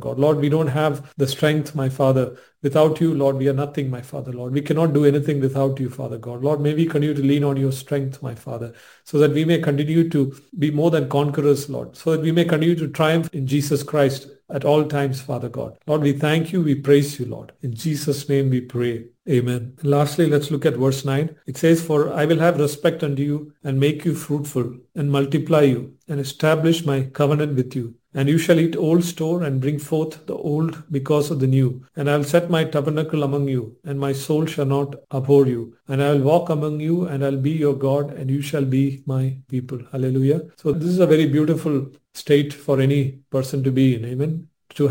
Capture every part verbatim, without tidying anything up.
God. Lord, we don't have the strength, my Father. Without you, Lord, we are nothing, my Father, Lord. We cannot do anything without you, Father God. Lord, may we continue to lean on your strength, my Father, so that we may continue to be more than conquerors, Lord, so that we may continue to triumph in Jesus Christ at all times, Father God. Lord, we thank you, we praise you, Lord. In Jesus' name we pray. Amen. And lastly, let's look at verse nine. It says, "For I will have respect unto you and make you fruitful and multiply you and establish my covenant with you. And you shall eat old store and bring forth the old because of the new. And I will set my tabernacle among you, and my soul shall not abhor you. And I will walk among you, and I will be your God, and you shall be my people." Hallelujah. So this is a very beautiful state for any person to be in. Amen. To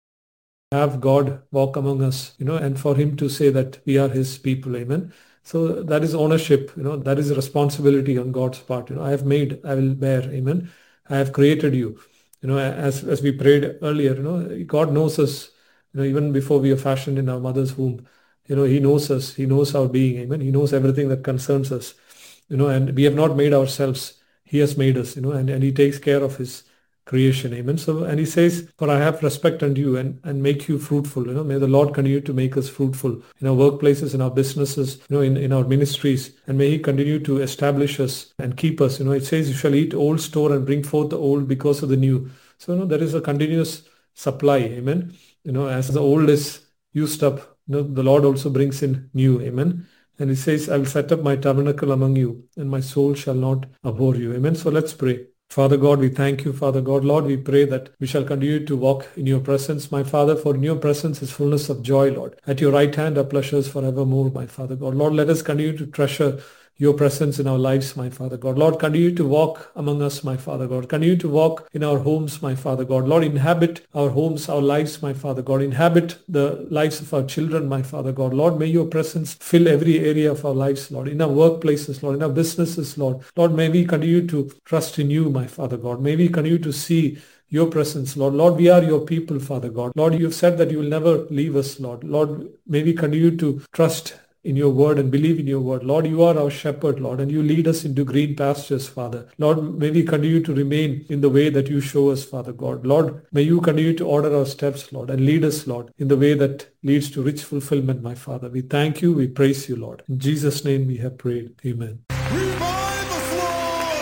have God walk among us, you know, and for him to say that we are his people. Amen. So that is ownership, you know, that is a responsibility on God's part. You know, I have made, I will bear. Amen. I have created you. You know, as as we prayed earlier, you know, God knows us, you know, even before we are fashioned in our mother's womb. You know, he knows us. He knows our being. Amen. He knows everything that concerns us. You know, and we have not made ourselves. He has made us, you know, and, and he takes care of his creation. Amen. So, and he says, "For I have respect unto you and, and make you fruitful." You know, may the Lord continue to make us fruitful in our workplaces, in our businesses, you know, in, in our ministries. And may he continue to establish us and keep us. You know, it says, "You shall eat old store and bring forth the old because of the new." So, you know, there is a continuous supply. Amen. You know, as the old is used up, you know, the Lord also brings in new. Amen. And he says, "I will set up my tabernacle among you, and my soul shall not abhor you." Amen. So let's pray. Father God, we thank you, Father God. Lord, we pray that we shall continue to walk in your presence, my Father, for in your presence is fullness of joy, Lord. At your right hand are pleasures forevermore, my Father God. Lord, let us continue to treasure your presence in our lives, my Father God. Lord, continue to walk among us, my Father God. Continue to walk in our homes, my Father God. Lord, inhabit our homes, our lives, my Father God. Inhabit the lives of our children, my Father God. Lord, may your presence fill every area of our lives, Lord. In our workplaces, Lord. In our businesses, Lord. Lord, may we continue to trust in you, my Father God. May we continue to see your presence, Lord. Lord, we are your people, Father God. Lord, you have said that you will never leave us, Lord. Lord, may we continue to trust in your word and believe in your word. Lord, you are our shepherd, Lord, and you lead us into green pastures, Father. Lord, may we continue to remain in the way that you show us, Father God. Lord, may you continue to order our steps, Lord, and lead us, Lord, in the way that leads to rich fulfillment, my Father. We thank you. We praise you, Lord. In Jesus' name we have prayed. Amen. Revive us, Lord!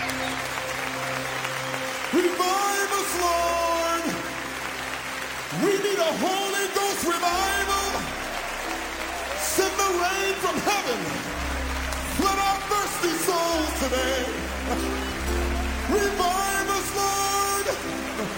Revive us, Lord! We need a Holy Ghost revival! Send the rain from heaven! Flood our thirsty souls today! Revive us, Lord!